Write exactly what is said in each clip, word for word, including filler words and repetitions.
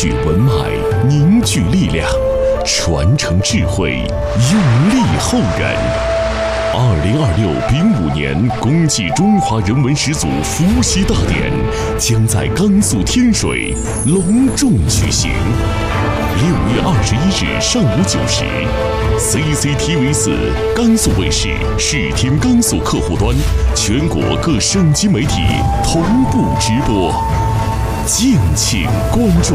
续文脉，凝聚力量，传承智慧，用力后人。二零二六丙午年公祭中华人文始祖伏羲大典将在甘肃天水隆重举行。六月二十一日上午九时 ，C C T V 四甘肃卫视视听甘肃客户端，全国各省级媒体同步直播，敬请关注。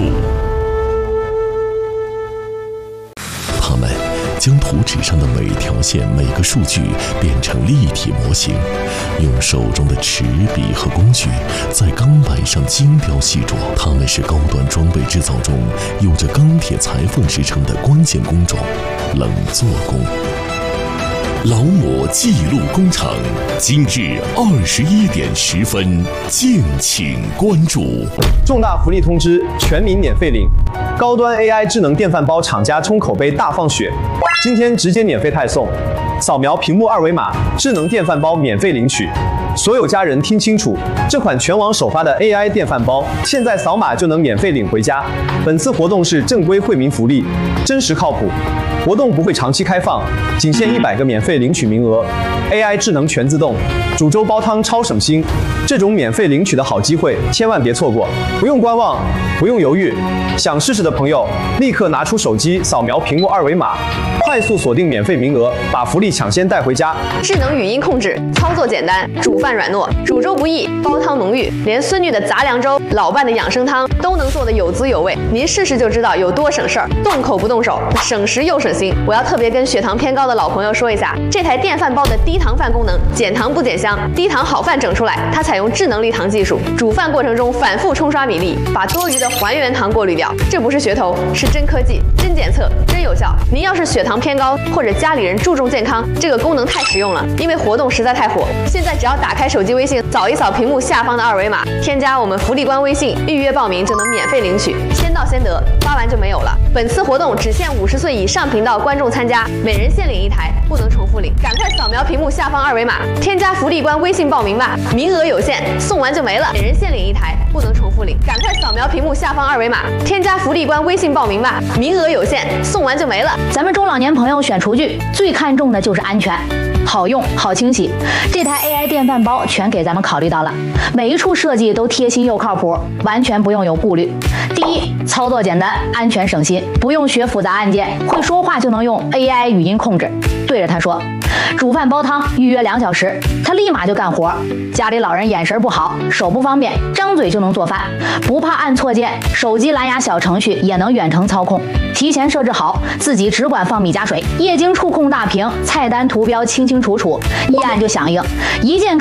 他们将图纸上的每条线、每个数据变成立体模型，用手中的尺笔和工具在钢板上精雕细琢。他们是高端装备制造中有着钢铁裁缝之称的关键工种——冷做工。劳模记录工厂，今日二十一点十分，敬请关注。 重大福利通知，全民免费领！高端 A I 智能电饭煲厂家冲口碑大放血，今天直接免费派送，扫描屏幕二维码，智能电饭煲免费领取。所有家人听清楚，这款全网首发的 A I 电饭煲，现在扫码就能免费领回家。本次活动是正规惠民福利，真实靠谱。活动不会长期开放，仅限一百个免费领取名额。A I 智能全自动，煮粥煲汤超省心。这种免费领取的好机会，千万别错过！不用观望，不用犹豫，想试试的朋友，立刻拿出手机扫描屏幕二维码，快速锁定免费名额，把福利抢先带回家。 智能语音控制，操作简单，煮饭软糯，煮粥不易，煲汤浓郁，连孙女的杂粮粥、老伴的养生汤都能做得有滋有味。您试试就知道有多省事儿，动口不动手，省时又省心。我要特别跟血糖偏高的老朋友说一下，这台电饭煲的低糖饭功能，减糖不减香，低糖好饭整出来。它采用智能立糖技术，煮饭过程中反复冲刷米粒，把多余的还原糖过滤掉。这不是噱头，是真科技、真检测、真有效。您要是血糖偏高，或者家里人注重健康，这个功能太实用了，因为活动实在太火。现在只要打开手机微信，扫一扫屏幕下方的二维码，添加我们福利官微信，预约报名就能免费领取，先到先得，发完就没有了。本次活动只限五十岁以上频道观众参加，每人限领一台，不能重复领。赶快扫描屏幕下方二维码，添加福利官微信报名吧，名额有限，送完就没了。每人限领一台，不能重复领。赶快扫描屏幕下方二维码，添加福利官微信报名吧，名额有限，送完就没了。 咱们中老年朋友选厨具最看重的就是安全。好用好清洗，这台 A I 电饭煲全给咱们考虑到了，每一处设计都贴心又靠谱，完全不用有顾虑。第一，操作简单，安全省心，不用学复杂按键，会说话就能用 A I 语音控制，对着它说煮饭煲汤预约两小时，它立马就干活。家里老人眼神不好，手不方便，张嘴就能做饭，不怕按错键，手机蓝牙小程序也能远程操控，提前设置好，自己只管放米加水，液晶触控大屏，菜单图标清清楚楚，一按就响应，一键